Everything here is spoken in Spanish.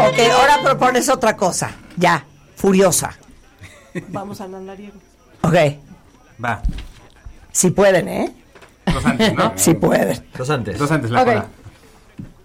Ok, ahora propones otra cosa. Ya, furiosa. Vamos al andariego. Ok. Va. Si pueden, ¿eh? Dos antes, ¿no? Si pueden. Dos antes. Dos antes, la Ok. cola.